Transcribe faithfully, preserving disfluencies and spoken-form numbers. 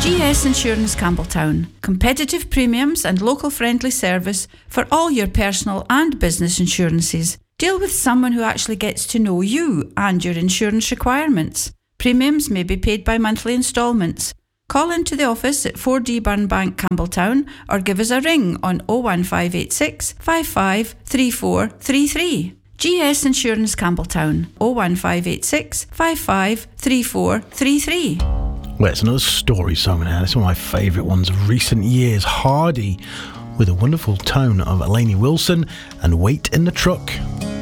G S Insurance Campbelltown. Competitive premiums and local friendly service for all your personal and business insurances. Deal with someone who actually gets to know you and your insurance requirements. Premiums may be paid by monthly instalments. Call into the office at four D Burnbank, Campbelltown, or give us a ring on oh one five eight six, five five three four three three. G S Insurance Campbelltown, oh one five eight six, five five three four three three. Well, it's another story song now. It's one of my favourite ones of recent years. Hardy, with a wonderful tone of Lainey Wilson and Wait in the Truck.